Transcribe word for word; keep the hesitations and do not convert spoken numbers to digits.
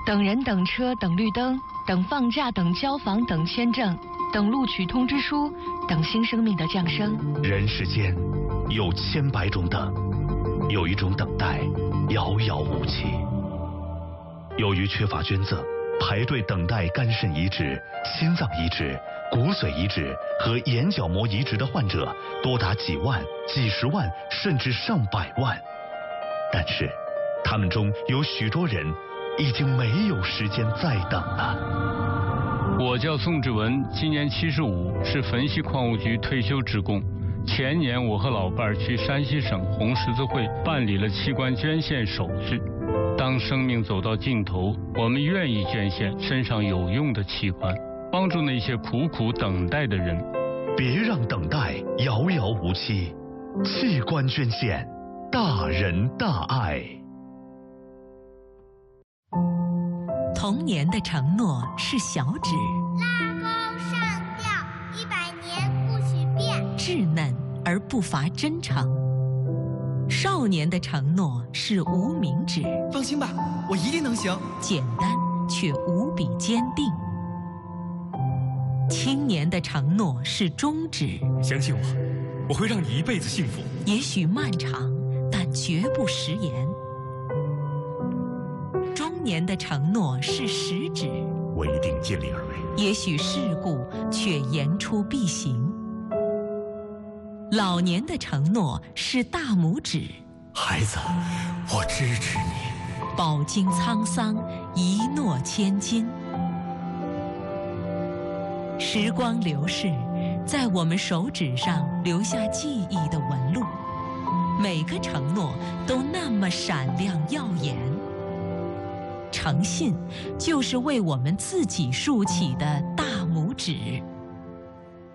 等人、等车、等绿灯，等放假、等交房、等签证，等录取通知书，等新生命的降生。 人世间有千百种等，有一种等待遥遥无期。由于缺乏捐赠，排队等待肝肾移植、心脏移植、骨髓移植和眼角膜移植的患者多达几万、几十万，甚至上百万。但是，他们中有许多人已经没有时间再等了。 我叫宋志文，今年七十五，是汾西矿务局退休职工。前年我和老伴儿去山西省红十字会办理了器官捐献手续。当生命走到尽头，我们愿意捐献身上有用的器官，帮助那些苦苦等待的人。 别让等待遥遥无期，器官捐献，大仁大爱。 童年的承诺是小指， 拉钩上吊，一百年不许变， 稚嫩而不乏真诚。少年的承诺是无名指， 放心吧，我一定能行。 简单却无比坚定。青年的承诺是中指， 相信我，我会让你一辈子幸福。 也许漫长，但绝不食言。中年的承诺是食指， 我一定尽力而为。 也许世故，却言出必行。老年的承诺是大拇指， 孩子，我支持你。 饱经沧桑，一诺千金。时光流逝，在我们手指上留下记忆的纹路，每个承诺都那么闪亮耀眼。诚信，就是为我们自己竖起的大拇指。